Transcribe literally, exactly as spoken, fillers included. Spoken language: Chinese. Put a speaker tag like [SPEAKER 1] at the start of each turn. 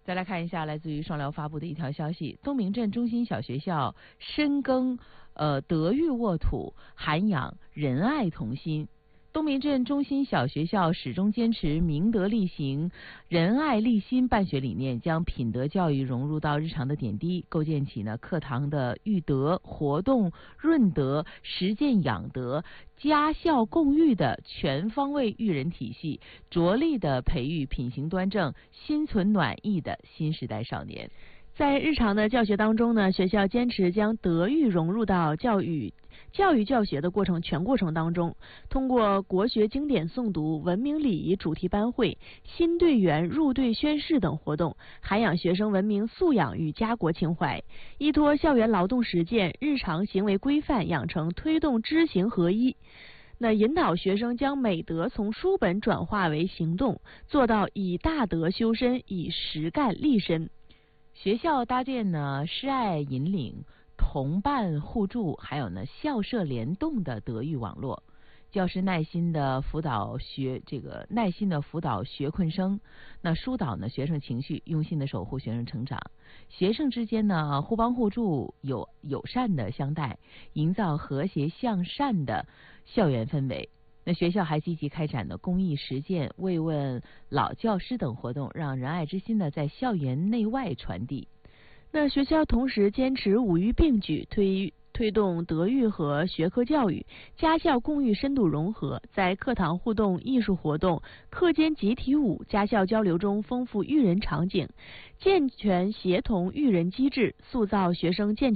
[SPEAKER 1] 再来看一下来自于双辽发布的一条消息：东明镇中心小学校深耕呃德育沃土，涵养仁爱同心。东明镇中心小学校始终坚持明德力行、仁爱立心办学理念，将品德教育融入到日常的点滴，构建起呢课堂的育德、活动润德、实践养德、家校共育的全方位育人体系，着力的培育品行端正、心存暖意的新时代少年。
[SPEAKER 2] 在日常的教学当中呢，学校坚持将德育融入到教育教育教学的过程全过程当中，通过国学经典诵读、文明礼仪主题班会、新队员入队宣誓等活动，涵养学生文明素养与家国情怀，依托校园劳动实践、日常行为规范，养成推动知行合一。那引导学生将美德从书本转化为行动，做到以大德修身，以实干立身。
[SPEAKER 1] 学校搭建呢师爱引领、同伴互助，还有呢校舍联动的德育网络。教师耐心的辅导学这个耐心的辅导学困生，那疏导呢学生情绪，用心的守护学生成长。学生之间呢互帮互助，有友善的相待，营造和谐向善的校园氛围。那学校还积极开展的公益实践、慰问老教师等活动，让仁爱之心呢在校园内外传递。
[SPEAKER 2] 那学校同时坚持五育并举，推推动德育和学科教育、家校共育深度融合，在课堂互动、艺术活动、课间集体舞、家校交流中丰富育人场景，健全协同育人机制，塑造学生健全